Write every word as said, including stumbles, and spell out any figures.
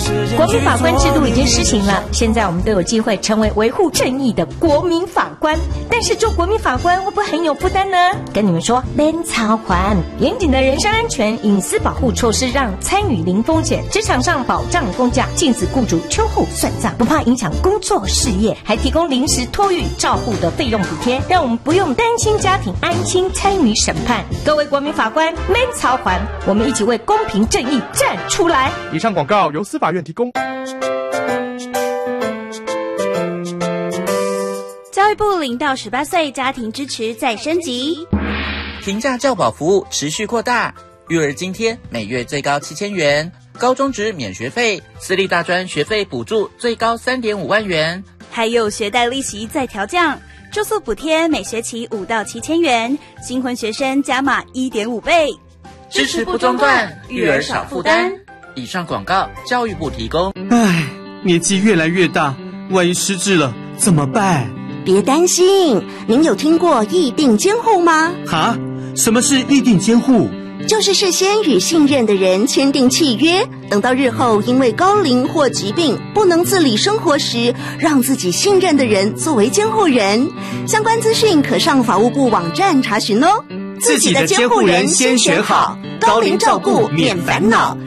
国民法官制度已经施行了，现在我们都有机会成为维护正义的国民法官。但是做国民法官会不会很有负担呢？跟你们说，免操还严谨的人身安全、隐私保护措施，让参与零风险，职场上保障工价，禁止雇主秋后算账，不怕影响工作事业，还提供临时托育照护的费用补贴，让我们不用担心家庭，安心参与审判。各位国民法官，免操还，我们一起为公平正义站出来。 以上广告由司法院提供。 教育部零到十八岁家庭支持再升级， 平价教保服务持续扩大，育儿津贴每月最高七千元，高中职免学费，私立大专学费补助最高三点五万元， 还有学贷利息再调降，住宿补贴每学期五到七千元，新婚学生加码一点五倍， 支持不中断，育儿少负担。以上广告教育部提供。 唉，年纪越来越大，万一失智了怎么办？ 别担心，您有听过议定监护吗？ 哈？什么是议定监护？ 就是事先与信任的人签订契约，等到日后因为高龄或疾病不能自理生活时，让自己信任的人作为监护人。相关资讯可上法务部网站查询哦。 自己的监护人先选好，高龄照顾免烦恼。